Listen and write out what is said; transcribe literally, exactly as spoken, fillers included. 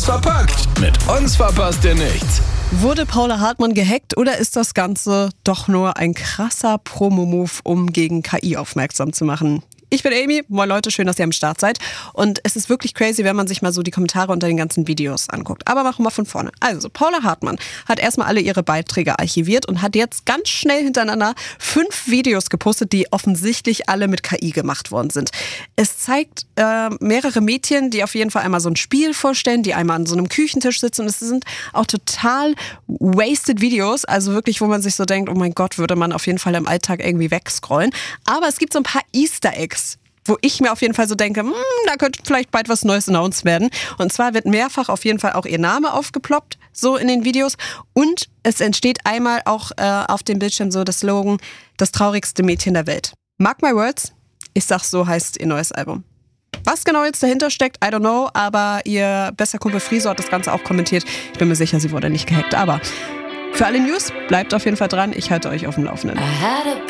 Krass verpackt. Mit uns verpasst ihr nichts. Wurde Paula Hartmann gehackt oder ist das Ganze doch nur ein krasser Promo-Move, um gegen K I aufmerksam zu machen? Ich bin Amy, moin Leute, schön, dass ihr am Start seid. Und es ist wirklich crazy, wenn man sich mal so die Kommentare unter den ganzen Videos anguckt. Aber machen wir von vorne. Also, Paula Hartmann hat erstmal alle ihre Beiträge archiviert und hat jetzt ganz schnell hintereinander fünf Videos gepostet, die offensichtlich alle mit K I gemacht worden sind. Es zeigt äh, mehrere Mädchen, die auf jeden Fall einmal so ein Spiel vorstellen, die einmal an so einem Küchentisch sitzen. Und es sind auch total wasted Videos, also wirklich, wo man sich so denkt, oh mein Gott, würde man auf jeden Fall im Alltag irgendwie wegscrollen. Aber es gibt so ein paar Easter Eggs, wo ich mir auf jeden Fall so denke, hm, da könnte vielleicht bald was Neues announced werden. Und zwar wird mehrfach auf jeden Fall auch ihr Name aufgeploppt, so in den Videos. Und es entsteht einmal auch äh, auf dem Bildschirm so das Slogan, das traurigste Mädchen der Welt. Mark my words, ich sag's so, heißt ihr neues Album. Was genau jetzt dahinter steckt, I don't know, aber ihr bester Kumpel Friso hat das Ganze auch kommentiert. Ich bin mir sicher, sie wurde nicht gehackt, aber für alle News, bleibt auf jeden Fall dran, ich halte euch auf dem Laufenden.